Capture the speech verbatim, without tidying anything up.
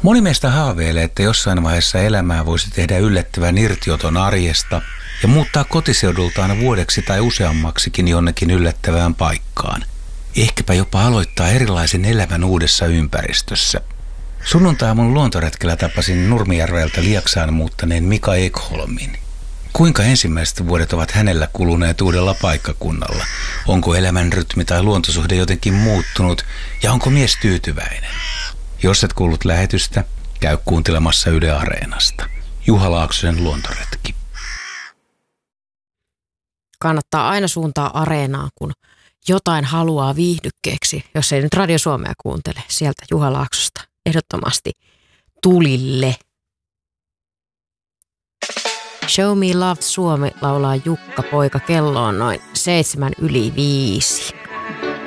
Moni meistä haaveilee, että jossain vaiheessa elämää voisi tehdä yllättävän irtioton arjesta ja muuttaa kotiseudultaan vuodeksi tai useammaksikin jonnekin yllättävään paikkaan. Ehkäpä jopa aloittaa erilaisen elämän uudessa ympäristössä. Sunnuntai-aamun luontoretkellä tapasin Nurmijärveltä Lieksaan muuttaneen Mika Ekholmin. Kuinka ensimmäiset vuodet ovat hänellä kuluneet uudella paikkakunnalla? Onko elämän rytmi tai luontosuhde jotenkin muuttunut ja onko mies tyytyväinen? Jos et kuullut lähetystä, käy kuuntelemassa Yle Areenasta. Juha Laaksosen luontoretki. Kannattaa aina suuntaa Areenaan, kun jotain haluaa viihdykkeeksi, jos ei nyt Radio Suomea kuuntele sieltä Juha Laaksosta. Ehdottomasti tulille. Show Me Love Suomi laulaa Jukka Poika, kello on noin seitsemän yli viisi.